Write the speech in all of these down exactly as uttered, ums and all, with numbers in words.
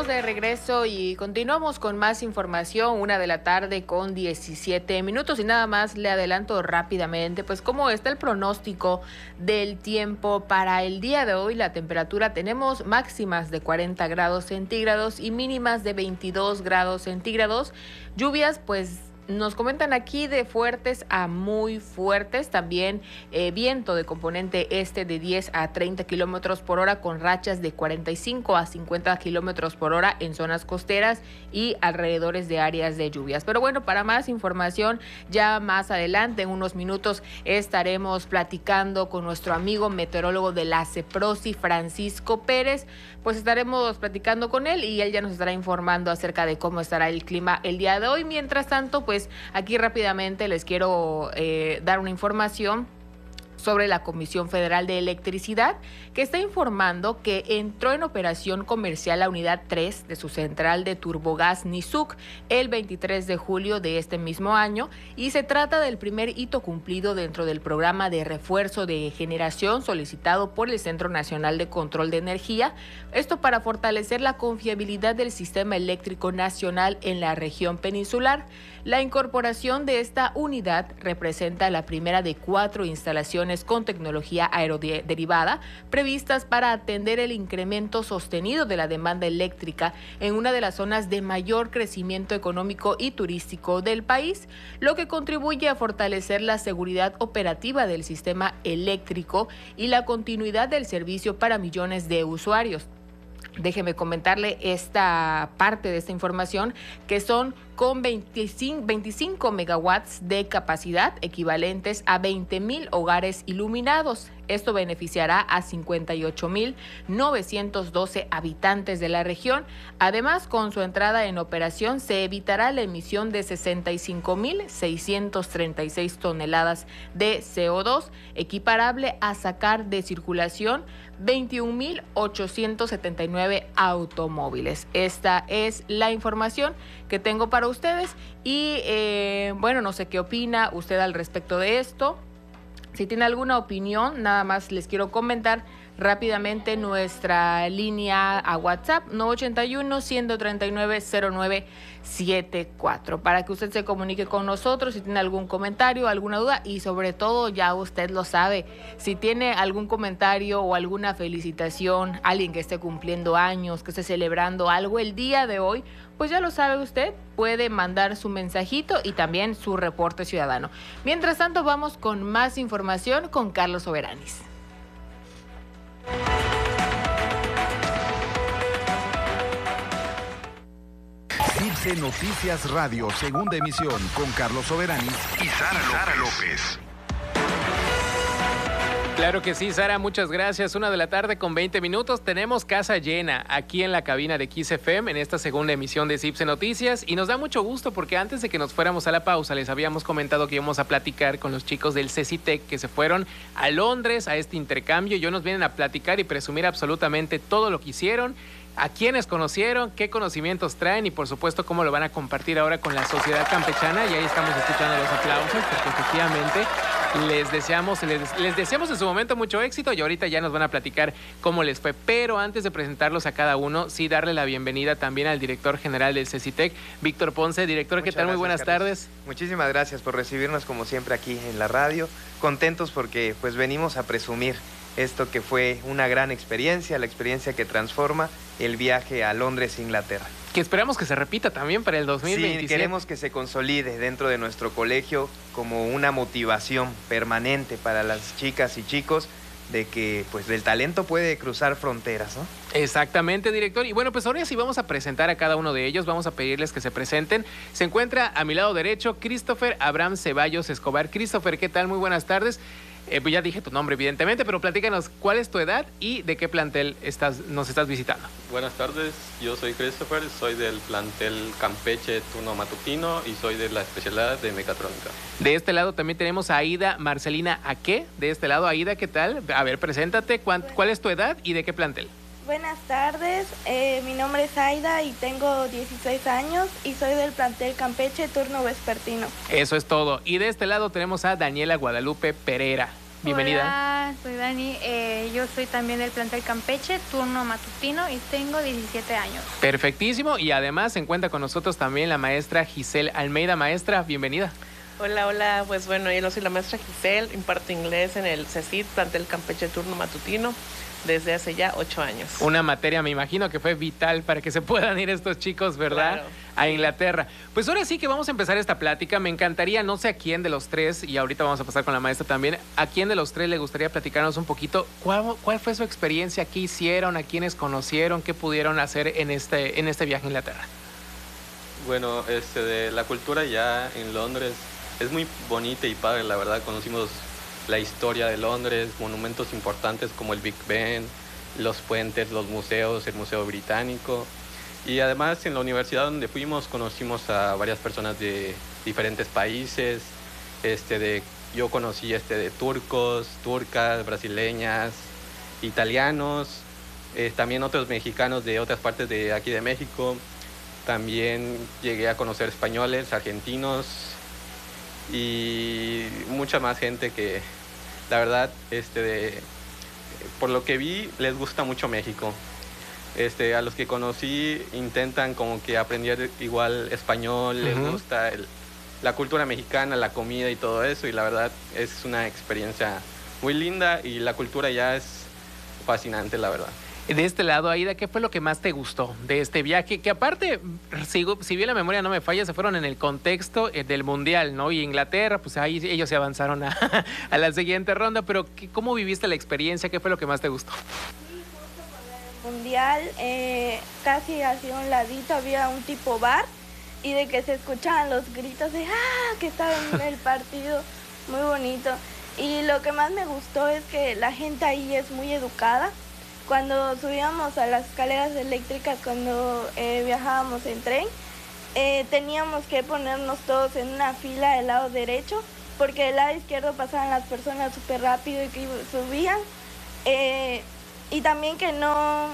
Estamos de regreso y continuamos con más información, una de la tarde con diecisiete minutos y nada más le adelanto rápidamente pues cómo está el pronóstico del tiempo para el día de hoy. La temperatura tenemos máximas de cuarenta grados centígrados y mínimas de veintidós grados centígrados. Lluvias pues nos comentan aquí de fuertes a muy fuertes, también eh, viento de componente este de diez a treinta kilómetros por hora con rachas de cuarenta y cinco a cincuenta kilómetros por hora en zonas costeras y alrededores de áreas de lluvias. Pero bueno, para más información ya más adelante, en unos minutos, estaremos platicando con nuestro amigo meteorólogo de la CEPROSI, Francisco Pérez. Pues estaremos platicando con él y él ya nos estará informando acerca de cómo estará el clima el día de hoy. Mientras tanto, pues aquí rápidamente les quiero eh, dar una información sobre la Comisión Federal de Electricidad, que está informando que entró en operación comercial la unidad tres de su central de turbogás Nizuc el veintitrés de julio de este mismo año, y se trata del primer hito cumplido dentro del programa de refuerzo de generación solicitado por el Centro Nacional de Control de Energía, esto para fortalecer la confiabilidad del sistema eléctrico nacional en la región peninsular. La incorporación de esta unidad representa la primera de cuatro instalaciones con tecnología aeroderivada previstas para atender el incremento sostenido de la demanda eléctrica en una de las zonas de mayor crecimiento económico y turístico del país, lo que contribuye a fortalecer la seguridad operativa del sistema eléctrico y la continuidad del servicio para millones de usuarios. Déjeme comentarle esta parte de esta información, que son con veinticinco, veinticinco megawatts de capacidad, equivalentes a veinte mil hogares iluminados. Esto beneficiará a cincuenta y ocho mil novecientos doce habitantes de la región. Además, con su entrada en operación, se evitará la emisión de sesenta y cinco mil seiscientos treinta y seis toneladas de C O dos, equiparable a sacar de circulación veintiún mil ochocientos setenta y nueve automóviles. Esta es la información que tengo para ustedes y eh, bueno, no sé qué opina usted al respecto de esto. Si tiene alguna opinión, nada más les quiero comentar rápidamente nuestra línea a WhatsApp nueve ochenta y uno, ciento treinta y nueve, cero nueve setenta y cuatro para que usted se comunique con nosotros si tiene algún comentario, alguna duda y sobre todo, ya usted lo sabe, si tiene algún comentario o alguna felicitación, alguien que esté cumpliendo años, que esté celebrando algo el día de hoy, pues ya lo sabe usted, puede mandar su mensajito y también su reporte ciudadano. Mientras tanto, vamos con más información con Carlos Soberanis. CIPSE Noticias Radio, segunda emisión, con Carlos Soberanis y Sara López. Sara López. Claro que sí, Sara, muchas gracias. Una de la tarde con veinte minutos. Tenemos casa llena aquí en la cabina de Kiss F M en esta segunda emisión de CIPSE Noticias y nos da mucho gusto porque antes de que nos fuéramos a la pausa les habíamos comentado que íbamos a platicar con los chicos del CECITEC que se fueron a Londres a este intercambio y hoy nos vienen a platicar y presumir absolutamente todo lo que hicieron, a quiénes conocieron, qué conocimientos traen y por supuesto cómo lo van a compartir ahora con la sociedad campechana. Y ahí estamos escuchando los aplausos porque efectivamente les deseamos, les, les deseamos en su momento mucho éxito y ahorita ya nos van a platicar cómo les fue. Pero antes de presentarlos a cada uno, sí darle la bienvenida también al director general del CECITEC, Víctor Ponce. Director, ¿qué tal? Muy buenas tardes. Muchísimas gracias por recibirnos como siempre aquí en la radio. Contentos porque pues venimos a presumir esto que fue una gran experiencia, la experiencia que transforma el viaje a Londres, Inglaterra. Que esperamos que se repita también para el dos mil veintisiete. Sí, queremos que se consolide dentro de nuestro colegio como una motivación permanente para las chicas y chicos de que pues el talento puede cruzar fronteras, ¿no? Exactamente, director. Y bueno, pues ahora sí vamos a presentar a cada uno de ellos, vamos a pedirles que se presenten. Se encuentra a mi lado derecho Christopher Abraham Ceballos Escobar. Christopher, ¿qué tal? Muy buenas tardes. Eh, pues ya dije tu nombre, evidentemente, pero platícanos cuál es tu edad y de qué plantel estás, nos estás visitando. Buenas tardes, yo soy Christopher, soy del plantel Campeche Turno Matutino y soy de la especialidad de mecatrónica. De este lado también tenemos a Aida Marcelina Aque. De este lado, Aida, ¿qué tal? A ver, preséntate, ¿cuál, cuál es tu edad y de qué plantel? Buenas tardes, eh, mi nombre es Aida y tengo dieciséis años y soy del plantel Campeche Turno Vespertino. Eso es todo. Y de este lado tenemos a Daniela Guadalupe Pereira. bienvenida. Hola, soy Dani, eh, yo soy también del plantel Campeche, turno matutino y tengo diecisiete años. Perfectísimo, y además se encuentra con nosotros también la maestra Giselle Almeida. Maestra, bienvenida. Hola, hola, pues bueno, yo soy la maestra Giselle, imparto inglés en el CECIT, plantel Campeche, turno matutino, desde hace ya ocho años. Una materia, me imagino, que fue vital para que se puedan ir estos chicos, ¿verdad? Claro. A Inglaterra. Pues ahora sí que vamos a empezar esta plática. Me encantaría, no sé a quién de los tres, y ahorita vamos a pasar con la maestra también, a quién de los tres le gustaría platicarnos un poquito cuál, cuál fue su experiencia, qué hicieron, a quiénes conocieron, qué pudieron hacer en este, en este viaje a Inglaterra. Bueno, este, de la cultura ya en Londres es muy bonita y padre, la verdad. Conocimos la historia de Londres, monumentos importantes como el Big Ben, los puentes, los museos, el Museo Británico. Y además en la universidad donde fuimos conocimos a varias personas de diferentes países. Este, de, yo conocí este, de turcos, turcas, brasileñas, italianos, eh, también otros mexicanos de otras partes de aquí de México. También llegué a conocer españoles, argentinos y mucha más gente que la verdad este de, por lo que vi les gusta mucho México. Este, a los que conocí intentan como que aprender igual español, uh-huh. Les gusta el, la cultura mexicana, la comida y todo eso, y la verdad es una experiencia muy linda y la cultura ya es fascinante, la verdad. De este lado, Aida, ¿qué fue lo que más te gustó de este viaje? Que aparte, si, si bien la memoria no me falla, se fueron en el contexto del Mundial, ¿no? Y Inglaterra, pues ahí ellos se avanzaron a, a la siguiente ronda, pero ¿cómo viviste la experiencia? ¿Qué fue lo que más te gustó? Sí, justo con el Mundial, eh, casi hacia un ladito había un tipo bar y de que se escuchaban los gritos de ¡ah! Que estaba en el partido, muy bonito. Y lo que más me gustó es que la gente ahí es muy educada. Cuando subíamos a las escaleras eléctricas, cuando eh, viajábamos en tren, eh, teníamos que ponernos todos en una fila del lado derecho, porque del lado izquierdo pasaban las personas súper rápido y que subían. Eh, y también que no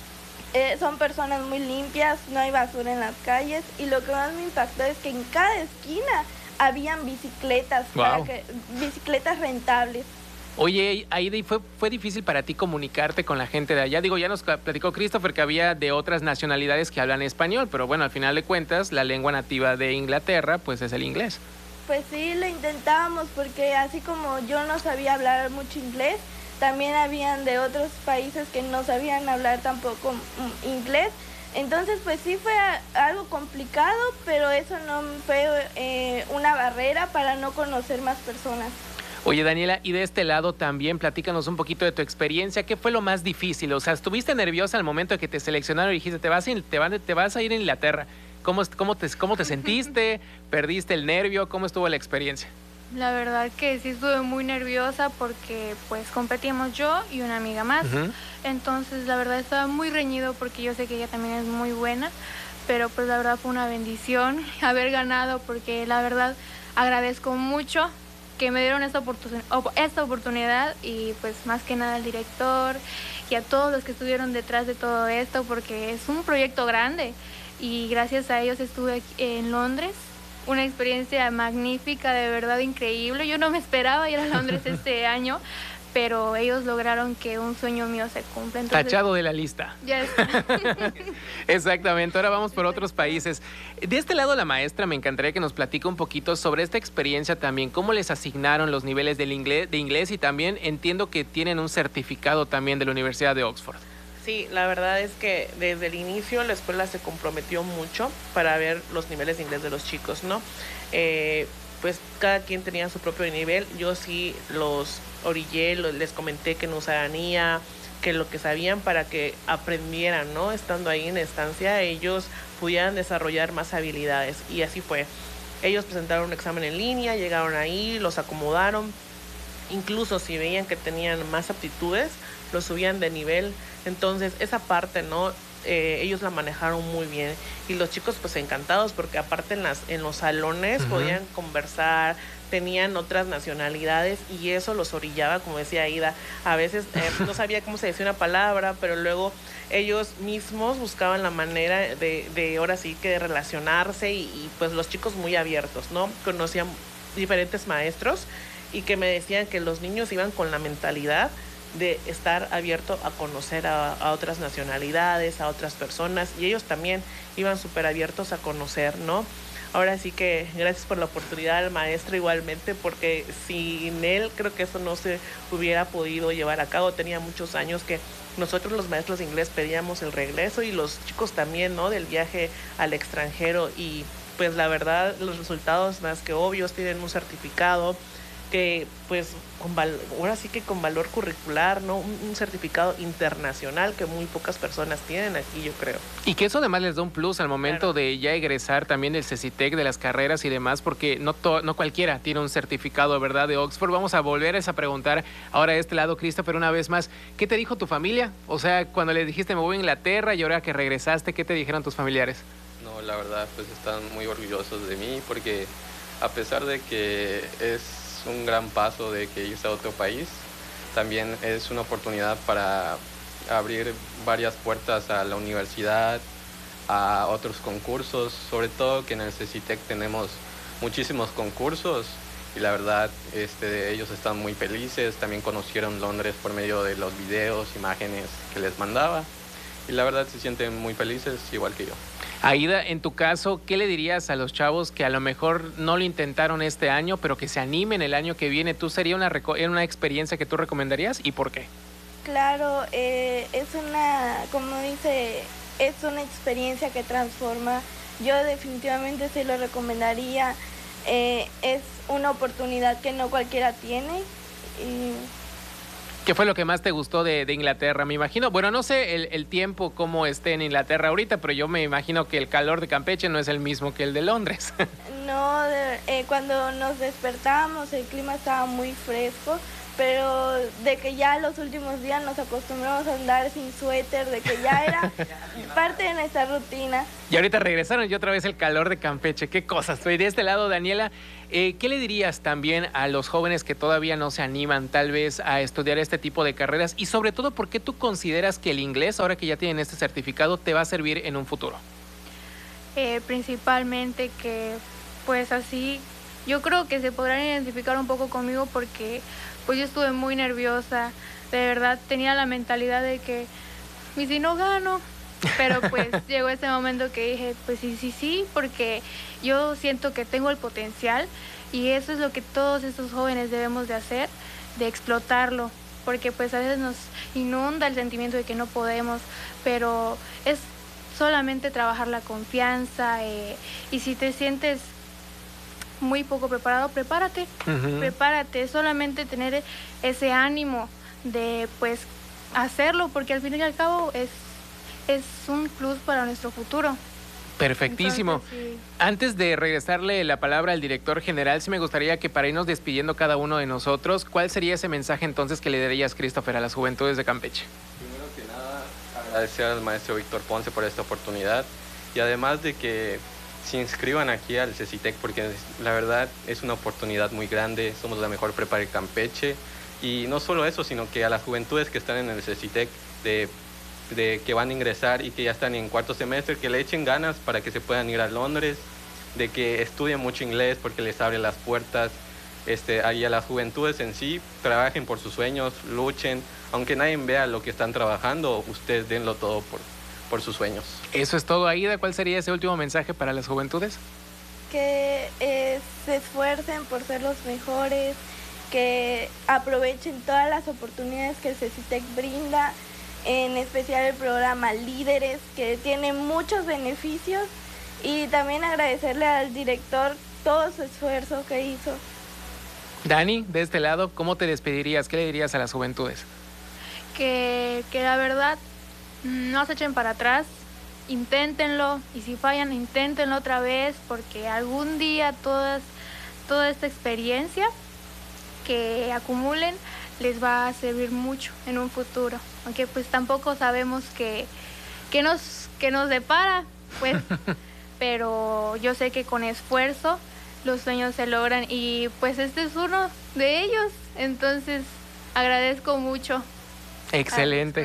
eh, son personas muy limpias, no hay basura en las calles. Y lo que más me impactó es que en cada esquina habían bicicletas, wow. para que, bicicletas rentables. Oye, Aida, ¿fue, ¿fue difícil para ti comunicarte con la gente de allá? Digo, ya nos platicó Christopher que había de otras nacionalidades que hablan español, pero bueno, al final de cuentas, la lengua nativa de Inglaterra, pues es el inglés. Pues sí, lo intentábamos porque así como yo no sabía hablar mucho inglés, también habían de otros países que no sabían hablar tampoco inglés. Entonces, pues sí fue algo complicado, pero eso no fue eh, una barrera para no conocer más personas. Oye, Daniela, y de este lado también platícanos un poquito de tu experiencia. ¿Qué fue lo más difícil? O sea, ¿estuviste nerviosa al momento de que te seleccionaron y dijiste, te vas, te van, te vas a ir a Inglaterra? ¿Cómo, cómo, te, ¿Cómo te sentiste? ¿Perdiste el nervio? ¿Cómo estuvo la experiencia? La verdad que sí estuve muy nerviosa porque pues competimos yo y una amiga más. Uh-huh. Entonces, la verdad estaba muy reñido porque yo sé que ella también es muy buena, pero pues la verdad fue una bendición haber ganado porque la verdad agradezco mucho que me dieron esta, oportun- esta oportunidad y pues más que nada al director y a todos los que estuvieron detrás de todo esto porque es un proyecto grande y gracias a ellos estuve aquí en Londres, una experiencia magnífica, de verdad increíble. Yo no me esperaba ir a Londres este año, pero ellos lograron que un sueño mío se cumpla. Entonces, tachado de la lista. Ya está. Exactamente, ahora vamos por otros países. De este lado, la maestra, me encantaría que nos platique un poquito sobre esta experiencia también, cómo les asignaron los niveles del inglés, de inglés y también entiendo que tienen un certificado también de la Universidad de Oxford. Sí, la verdad es que desde el inicio la escuela se comprometió mucho para ver los niveles de inglés de los chicos, ¿no? Eh, pues cada quien tenía su propio nivel. Yo sí los orillé, los, les comenté que no usaran I A, que lo que sabían para que aprendieran, ¿no? Estando ahí en estancia, ellos pudieran desarrollar más habilidades. Y así fue. Ellos presentaron un examen en línea, llegaron ahí, los acomodaron. Incluso si veían que tenían más aptitudes, los subían de nivel. Entonces, esa parte, ¿no? Eh, ellos la manejaron muy bien y los chicos pues encantados porque aparte en, las, en los salones uh-huh. podían conversar, tenían otras nacionalidades y eso los orillaba, como decía Aida, a veces eh, no sabía cómo se decía una palabra, pero luego ellos mismos buscaban la manera de, de ahora sí que de relacionarse y, y pues los chicos muy abiertos, ¿no? Conocían diferentes maestros y que me decían que los niños iban con la mentalidad de estar abierto a conocer a, a otras nacionalidades, a otras personas, y ellos también iban súper abiertos a conocer, ¿no? Ahora sí que gracias por la oportunidad al maestro igualmente, porque sin él creo que eso no se hubiera podido llevar a cabo. Tenía muchos años que nosotros los maestros de inglés pedíamos el regreso y los chicos también, ¿no? Del viaje al extranjero, y pues la verdad los resultados más que obvios, tienen un certificado que pues con val- ahora sí que con valor curricular, ¿no? Un, un certificado internacional que muy pocas personas tienen aquí, yo creo. Y que eso además les da un plus al momento claro. de ya egresar también del CECITEC, de las carreras y demás, porque no, to- no cualquiera tiene un certificado, ¿verdad?, de Oxford. Vamos a volver a preguntar ahora de este lado, Christopher, una vez más, ¿qué te dijo tu familia? O sea, cuando le dijiste me voy a Inglaterra y ahora que regresaste, ¿qué te dijeron tus familiares? No, la verdad, pues están muy orgullosos de mí, porque a pesar de que es un gran paso de que irse a otro país, también es una oportunidad para abrir varias puertas a la universidad, a otros concursos, sobre todo que en el CECITEC tenemos muchísimos concursos y la verdad este, ellos están muy felices. También conocieron Londres por medio de los videos, imágenes que les mandaba y la verdad se sienten muy felices igual que yo. Aida, en tu caso, ¿qué le dirías a los chavos que a lo mejor no lo intentaron este año, pero que se animen el año que viene? ¿Tú sería una, reco- una experiencia que tú recomendarías y por qué? Claro, eh, es una, como dice, es una experiencia que transforma. Yo definitivamente se lo recomendaría. Eh, es una oportunidad que no cualquiera tiene. Y ¿qué fue lo que más te gustó de, de Inglaterra? Me imagino, bueno, no sé el, el tiempo cómo esté en Inglaterra ahorita, pero yo me imagino que el calor de Campeche no es el mismo que el de Londres. No, de, eh, cuando nos despertábamos el clima estaba muy fresco, pero de que ya los últimos días nos acostumbramos a andar sin suéter, de que ya era parte de nuestra rutina. Y ahorita regresaron y otra vez el calor de Campeche. Qué cosas. Estoy de este lado, Daniela. Eh, ¿Qué le dirías también a los jóvenes que todavía no se animan tal vez a estudiar este tipo de carreras? Y sobre todo, ¿por qué tú consideras que el inglés, ahora que ya tienen este certificado, te va a servir en un futuro? Eh, principalmente que pues así, yo creo que se podrán identificar un poco conmigo porque pues yo estuve muy nerviosa, de verdad tenía la mentalidad de que, ¿y si no gano? Pero pues llegó ese momento que dije, pues sí, sí, sí, porque yo siento que tengo el potencial y eso es lo que todos estos jóvenes debemos de hacer, de explotarlo, porque pues a veces nos inunda el sentimiento de que no podemos, pero es solamente trabajar la confianza eh, y si te sientes muy poco preparado, prepárate, uh-huh. prepárate, solamente tener ese ánimo de pues hacerlo, porque al fin y al cabo es, es un plus para nuestro futuro. Perfectísimo. Entonces, sí. Antes de regresarle la palabra al director general, sí me gustaría que para irnos despidiendo cada uno de nosotros, ¿cuál sería ese mensaje entonces que le darías, Christopher, a las juventudes de Campeche? Primero que nada, agradecer al maestro Víctor Ponce por esta oportunidad y además de que se inscriban aquí al CECITEC porque la verdad es una oportunidad muy grande, somos la mejor prepa de Campeche y no solo eso, sino que a las juventudes que están en el CECITEC de, de que van a ingresar y que ya están en cuarto semestre, que le echen ganas para que se puedan ir a Londres, de que estudien mucho inglés porque les abre las puertas, este, ahí a las juventudes en sí, trabajen por sus sueños, luchen, aunque nadie vea lo que están trabajando, ustedes denlo todo por por sus sueños. Eso es todo, Aida. ¿Cuál sería ese último mensaje para las juventudes? Que eh, se esfuercen por ser los mejores, que aprovechen todas las oportunidades que el CECITEC brinda, en especial el programa Líderes, que tiene muchos beneficios, y también agradecerle al director todo su esfuerzo que hizo. Dani, de este lado, ¿cómo te despedirías? ¿Qué le dirías a las juventudes? Que, que la verdad no se echen para atrás, inténtenlo y si fallan, inténtenlo otra vez porque algún día todas, toda esta experiencia que acumulen les va a servir mucho en un futuro, aunque pues tampoco sabemos que, que, nos, que nos depara, pues, pero yo sé que con esfuerzo los sueños se logran y pues este es uno de ellos, entonces agradezco mucho. Excelente.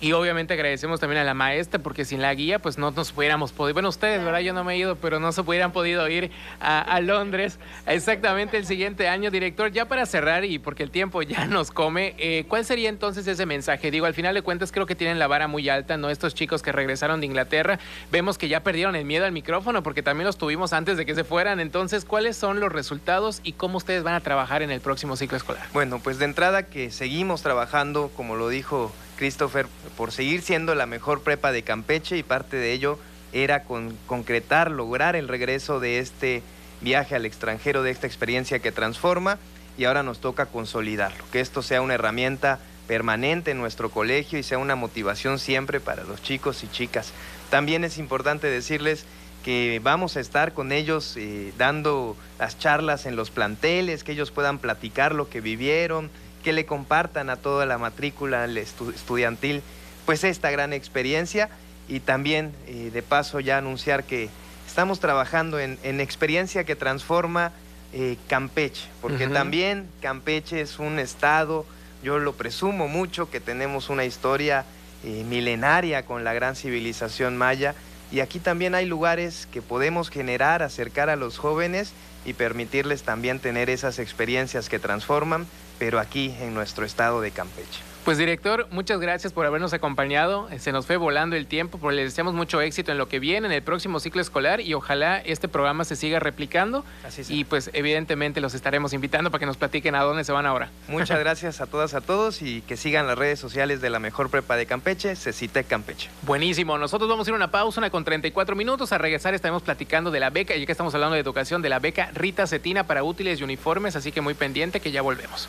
Y obviamente agradecemos también a la maestra, porque sin la guía pues no nos hubiéramos podido, bueno, ustedes, ¿verdad? Yo no me he ido, pero no se hubieran podido ir a, a Londres exactamente el siguiente año. Director, ya para cerrar y porque el tiempo ya nos come, eh, ¿cuál sería entonces ese mensaje? Digo, al final de cuentas creo que tienen la vara muy alta, ¿no? Estos chicos que regresaron de Inglaterra, vemos que ya perdieron el miedo al micrófono porque también los tuvimos antes de que se fueran. Entonces, ¿cuáles son los resultados y cómo ustedes van a trabajar en el próximo ciclo escolar? Bueno, pues de entrada que seguimos trabajando, como lo dijo Christopher, por seguir siendo la mejor prepa de Campeche, y parte de ello era con, concretar, lograr el regreso de este viaje al extranjero, de esta experiencia que transforma, y ahora nos toca consolidarlo, que esto sea una herramienta permanente en nuestro colegio y sea una motivación siempre para los chicos y chicas. También es importante decirles que vamos a estar con ellos eh, dando las charlas en los planteles, que ellos puedan platicar lo que vivieron, que le compartan a toda la matrícula estudiantil pues esta gran experiencia, y también eh, de paso ya anunciar que estamos trabajando en, en experiencia que transforma eh, Campeche, porque uh-huh. también Campeche es un estado, yo lo presumo mucho, que tenemos una historia eh, milenaria con la gran civilización maya, y aquí también hay lugares que podemos generar, acercar a los jóvenes y permitirles también tener esas experiencias que transforman, pero aquí en nuestro estado de Campeche. Pues director, muchas gracias por habernos acompañado. Se nos fue volando el tiempo, pero les deseamos mucho éxito en lo que viene, en el próximo ciclo escolar, y ojalá este programa se siga replicando. Así sea. Y pues evidentemente los estaremos invitando para que nos platiquen a dónde se van ahora. Muchas gracias a todas, a todos, y que sigan las redes sociales de la mejor prepa de Campeche, CECITEC Campeche. Buenísimo, nosotros vamos a ir a una pausa, una con treinta y cuatro minutos. A regresar estaremos platicando de la beca, ya que estamos hablando de educación, de la beca Rita Cetina para útiles y uniformes, así que muy pendiente que ya volvemos.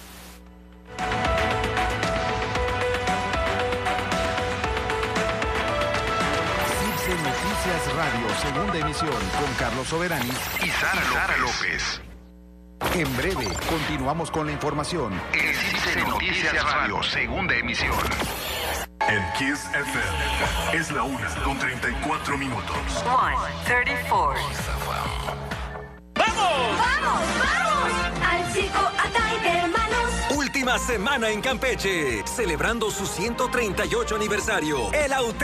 Noticias Radio, segunda emisión, con Carlos Soberani y Sara López. En breve, continuamos con la información. En Cipse Noticias Radio, segunda emisión. En Kiss F M es la una con treinta y cuatro minutos. one thirty-four. ¡Vamos! ¡Vamos, vamos! Al circo Atay de Hermanos. Última semana en Campeche, celebrando su ciento treinta y ocho aniversario. El auténtico